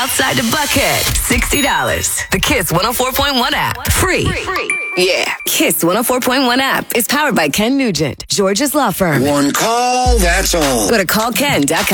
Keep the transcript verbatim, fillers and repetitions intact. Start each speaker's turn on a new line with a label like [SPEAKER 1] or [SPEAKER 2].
[SPEAKER 1] outside the Buckhead, sixty dollars. The Kiss one oh four point one app, free. Free. Yeah, Kiss one oh four point one app is powered by Ken Nugent, George's Law Firm.
[SPEAKER 2] One call, that's all.
[SPEAKER 1] Go to call ken dot com.